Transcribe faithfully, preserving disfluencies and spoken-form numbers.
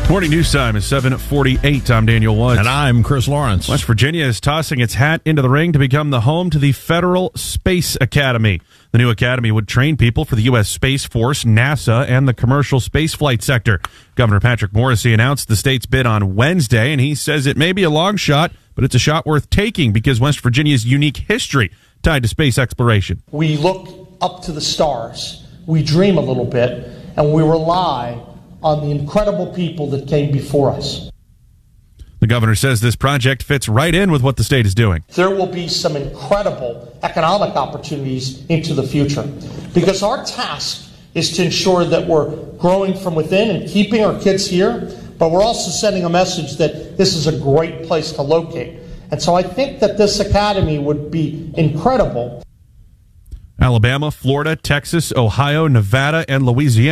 Morning news time is seven forty-eight. I'm Daniel Woods. And I'm Chris Lawrence. West Virginia is tossing its hat into the ring to become the home to the Federal Space Academy. The new academy would train people for the U S. Space Force, NASA, and the commercial spaceflight sector. Governor Patrick Morrisey announced the state's bid on Wednesday, and he says it may be a long shot, but it's a shot worth taking because West Virginia's unique history tied to space exploration. We look up to the stars, we dream a little bit, and we rely on the incredible people that came before us. The governor says this project fits right in with what the state is doing. There will be some incredible economic opportunities into the future because our task is to ensure that we're growing from within and keeping our kids here, but we're also sending a message that this is a great place to locate. And so I think that this academy would be incredible. Alabama, Florida, Texas, Ohio, Nevada, and Louisiana